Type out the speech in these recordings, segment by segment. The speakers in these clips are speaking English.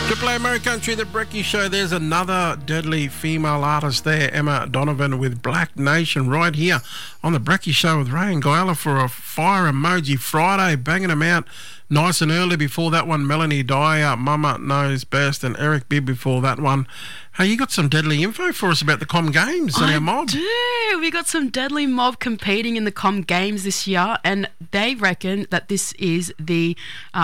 Triple A American Country, the Brekkie Show. There's another deadly female artist there, Emma Donovan with Black Nation, right here on the Brekkie Show with Ray and Guyala for a Fire Emoji Friday, banging them out nice and early. Before that one, Melanie Dyer, Mama Knows Best, and Eric Bibb before that one. Hey, you got some deadly info for us about the Com Games and our mob. I do. We got some deadly mob competing in the Com Games this year, and they reckon that this is in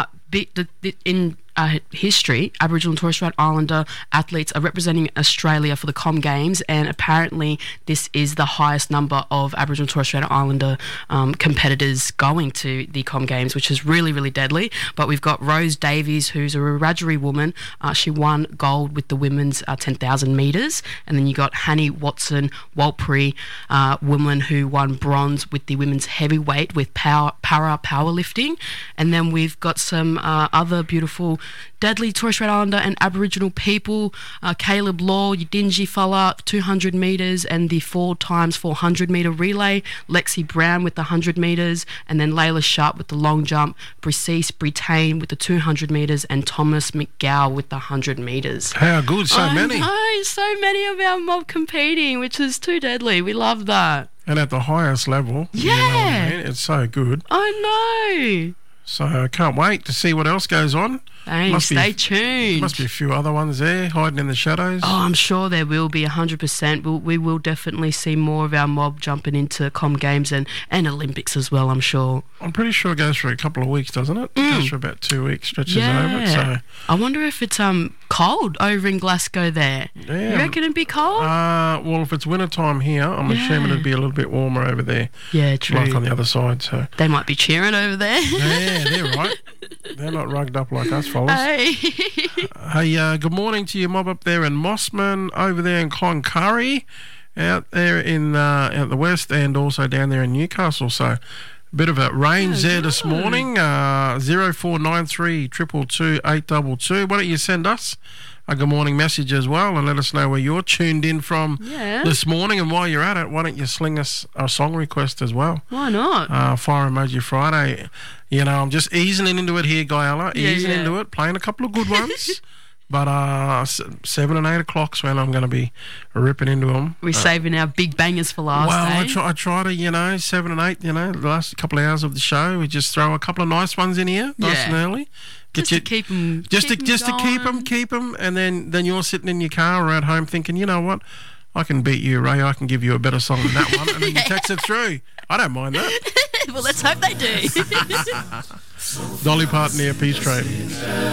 history, Aboriginal and Torres Strait Islander athletes are representing Australia for the Com Games, and apparently this is the highest number of Aboriginal and Torres Strait Islander competitors going to the Com Games, which is really, really deadly. But we've got Rose Davies, who's a Wiradjuri woman. She won gold with the women's 10,000 metres. And then you got Hanni Watson Walpri, woman who won bronze with the women's heavyweight with powerlifting. And then we've got some other beautiful deadly Torres Strait Islander and Aboriginal people, Caleb Law, Yidinji fella, 200 metres, and the 4x400 metre relay, Lexi Brown with the 100 metres, and then Layla Sharp with the long jump, Briseis Brittain with the 200 metres, and Thomas McGow with the 100 metres. How good, so many. So many of our mob competing, which is too deadly. We love that. And at the highest level. Yeah. You know what I mean? It's so good. I know. So I can't wait to see what else goes on. Stay tuned. Must be a few other ones there hiding in the shadows. Oh, I'm sure there will be 100%. We will definitely see more of our mob jumping into Com Games and Olympics as well, I'm sure. I'm pretty sure it goes for a couple of weeks, doesn't it? It goes for about 2 weeks, stretches over. So I wonder if it's cold over in Glasgow there. Yeah. You reckon it'd be cold? Well, if it's winter time here, I'm assuming it'd be a little bit warmer over there. Yeah, true. Like on the other side. So they might be cheering over there. Yeah, they're right. They're not rugged up like us, fellas. Hey. Hey, good morning to your mob up there in Mossman, over there in Cloncurry, out there in out the west, and also down there in Newcastle. So a bit of a range there this morning. 0493 222 822. Why don't you send us a good morning message as well and let us know where you're tuned in from this morning. And while you're at it, why don't you sling us a song request as well? Why not? Fire Emoji Friday. You know, I'm just easing into it here, Guyala. Easing into it, playing a couple of good ones. But 7 and 8 o'clock's when I'm going to be ripping into them. We're saving our big bangers for last. Well, I try to, 7 and 8, the last couple of hours of the show, we just throw a couple of nice ones in here, nice and early. Just to keep them Just to keep them, and then you're sitting in your car or at home thinking, you know what, I can beat you, Ray. I can give you a better song than that one, and then you text it through. I don't mind that. Well, let's hope they do. Dolly Parton here, Peace Train.